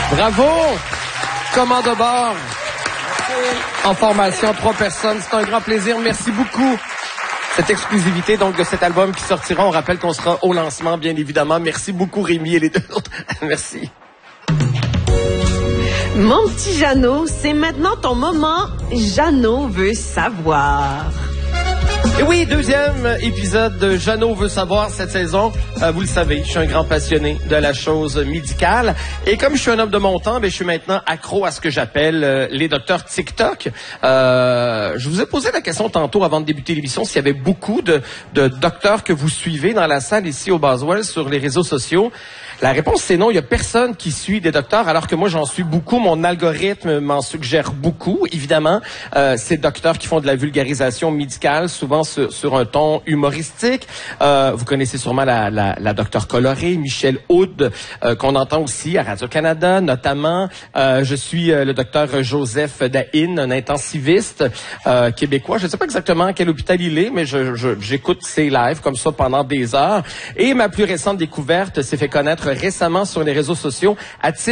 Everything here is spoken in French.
Bravo! Commande de bord. En formation, 3 personnes. C'est un grand plaisir. Merci beaucoup. Cette exclusivité donc de cet album qui sortira. On rappelle qu'on sera au lancement, bien évidemment. Merci beaucoup, Rémi et les 2 autres. Merci. Mon petit Jeannot, c'est maintenant ton moment. Jeannot veut savoir. Et oui, 2e épisode de Jeannot veut savoir cette saison. Vous le savez, je suis un grand passionné de la chose médicale. Et comme je suis un homme de mon temps, je suis maintenant accro à ce que j'appelle les docteurs TikTok. Je vous ai posé la question tantôt avant de débuter l'émission s'il y avait beaucoup de docteurs que vous suivez dans la salle ici au Boswell sur les réseaux sociaux. La réponse, c'est non. Il y a personne qui suit des docteurs, alors que moi, j'en suis beaucoup. Mon algorithme m'en suggère beaucoup. Évidemment, ces docteurs qui font de la vulgarisation médicale, souvent sur un ton humoristique. Vous connaissez sûrement la docteure colorée, Michel Houd, qu'on entend aussi à Radio-Canada, notamment. Je suis le docteur Joseph Dahin, un intensiviste québécois. Je ne sais pas exactement à quel hôpital il est, mais j'écoute ses lives comme ça pendant des heures. Et ma plus récente découverte s'est fait connaître récemment sur les réseaux sociaux à titre